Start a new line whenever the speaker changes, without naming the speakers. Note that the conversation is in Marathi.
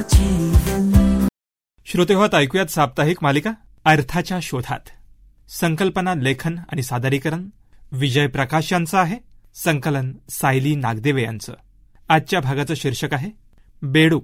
श्रोते हो, ऐकूयात साप्ताहिक मालिका अर्थाच्या शोधात. संकल्पना, लेखन आणि सादरीकरण विजय प्रकाश यांचं आहे. संकलन सायली नागदेवे यांचं. आजच्या भागाचं शीर्षक आहे बेडूक.